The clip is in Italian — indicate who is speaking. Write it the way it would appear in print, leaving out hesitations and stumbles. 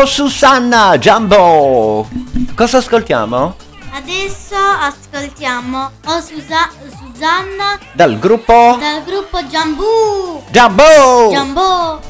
Speaker 1: Oh Susanna, Jumbo. Cosa ascoltiamo?
Speaker 2: Adesso ascoltiamo Susanna
Speaker 1: Dal gruppo
Speaker 2: dal gruppo Jumbo.
Speaker 1: Jumbo.
Speaker 2: Jumbo.